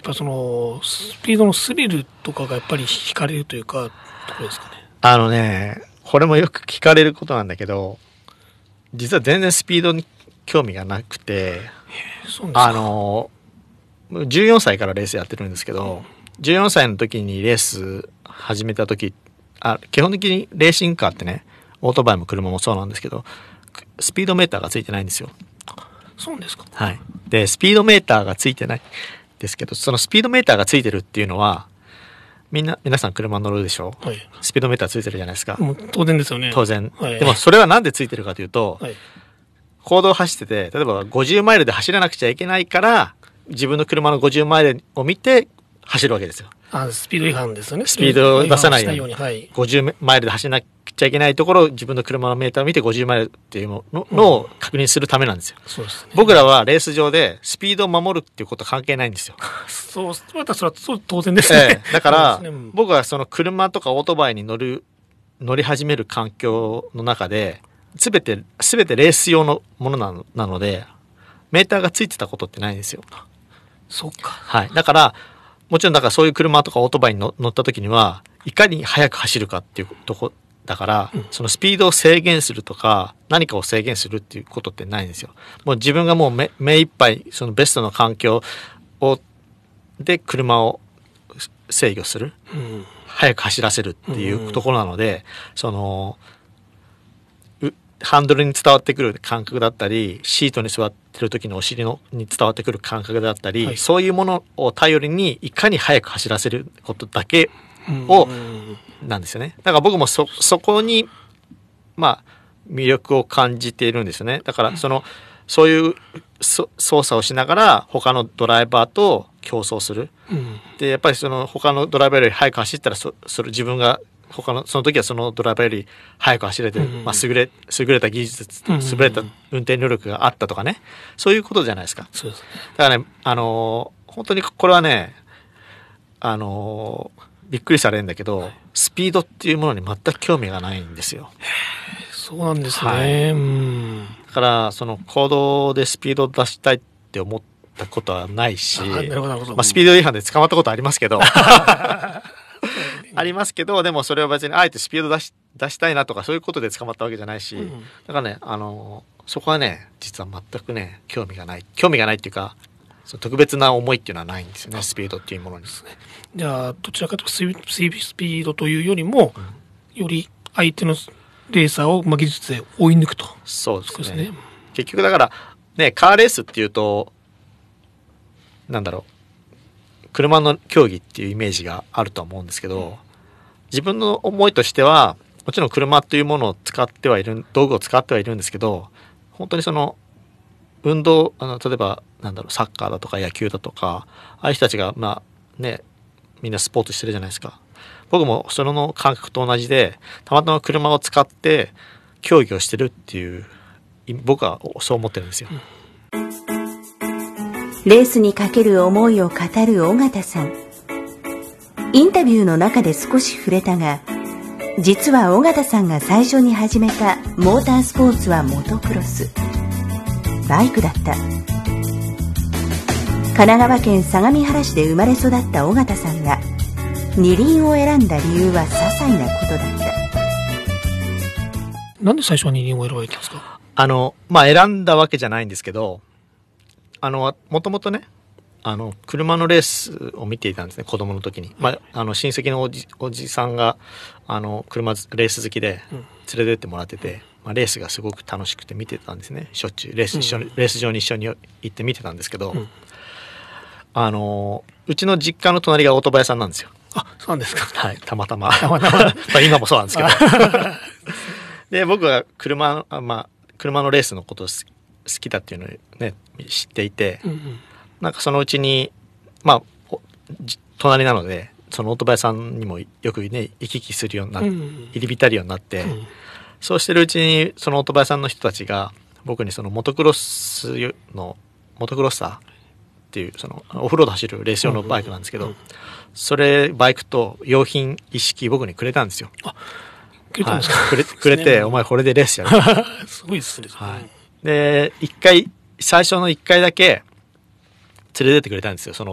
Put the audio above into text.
ぱそのスピードのスリルとかがやっぱり惹かれるというかところですかね。 これもよく聞かれることなんだけど、実は全然スピードに興味がなくて、 そうですか。 14歳からレースやってるんですけど、14歳の時にレース始めた時、基本的にレーシングカーってね、オートバイも車もそうなんですけど、スピードメーターがついてないんですよ。 そうですか。 はい。で、スピードメーターがついてないんですけど、そのスピードメーターがついてるっていうのは、皆さん車乗るでしょ、 はい、 スピードメーターついてるじゃないですか。 もう当然ですよね。 当然。 はい、 でもそれはなんでついてるかというと、 はい、 公道を走ってて、例えば50マイルで走らなくちゃいけないから、自分の車の50マイルを見て走るわけですよ。 スピード違反ですよね。 スピードを出さないように。 はい、 50マイルで走らなくちゃいけないところを自分の車のメーターを見て50マイルっていうのを確認するためなんですよ。 そうですね。 僕らはレース上でスピードを守るっていうこと関係ないんですよ。 そう、それは当然ですね。 だから、 ね、 僕はその車とかオートバイに乗り始める環境の中で、すべてレース用のものなので、メーターがついてたことってないんですよ。 そっか。 はい。だから、もちろんだからそういう車とかオートバイに乗った時には、いかに速く走るかっていうとこだから、そのスピードを制限するとか、何かを制限するっていうことってないんですよ。もう自分がもう目いっぱい、そのベストの環境で車を制御する。速く走らせるっていうところなので、その、ハンドルに伝わってくる感覚だったり、シートに座ってる時のお尻に伝わってくる感覚だったり、はい、そういうものを頼りにいかに速く走らせることだけをなんですよね。だから僕もそこに魅力を感じているんですよね。だからそういう操作をしながら他のドライバーと競争する。でやっぱりその他のドライバーより速く走ったら自分がその時はそのドライバーより速く走れてる、優れた技術、優れた運転能力があったとかね、そういうことじゃないですか。 そうですね。 だからね、本当にこれはね、びっくりされるんだけど、スピードっていうものに全く興味がないんですよ。 そうなんですね。 はい、だからその公道でスピードを出したいって思ったことはないし、スピード違反で捕まったことありますけど。ありますけど、でもそれは別にあえてスピード出したいなとかそういうことで捕まったわけじゃないし、だからね、そこはね、実は全くね、興味がないっていうか、特別な思いっていうのはないんですよね、スピードっていうものにですね。 じゃあ、どちらかというとスピードというよりも、より相手のレーサーを技術で追い抜くと。 そうですね。結局だから、ね、カーレースっていうと、なんだろう、車の競技っていうイメージがあると思うんですけど、自分の思いとしてはもちろん車というものを道具を使ってはいるんですけど、本当にその運動例えばサッカーだとか野球だとか、ああいう人たちがみんなスポーツしてるじゃないですか。僕もその感覚と同じで、たまたま車を使って競技をしてるっていう、僕はそう思ってるんですよ。 レースにかける思いを語る尾形さん。インタビューの中で少し触れたが、実は尾形さんが最初に始めたモータースポーツはモトクロス、バイクだった。神奈川県相模原市で生まれ育った尾形さんが二輪を選んだ理由は些細なことだった。 なんで最初は二輪を選ばれたんですか？ 選んだわけじゃないんですけど、もともとね、車のレースを見ていたんですね、子供の時に。親戚のおじさんが車レース好きで連れてってもらってて、レースがすごく楽しくて見てたんですね。しょっちゅうレース場に一緒に行って見てたんですけど、うちの実家の隣がオートバイ屋さんなんですよ。 あ、そうなんですか。 はい、たまたま今もそうなんですけどで僕は車のレースのこと好きだっていうのをね知っていて、なんかそのうちに隣なので、そのオートバイさんにもよくね行き来するようになって、入り浸るようになって、そうしてるうちにそのオートバイさんの人たちが僕にそのモトクロッサーっていうそのオフロード走るレース用のバイクなんですけど、バイクと用品一式僕にくれたんですよ。くれて、お前これでレースやる。 すごいですね。 はい。で最初の1回だけ連れてってくれたんですよ、その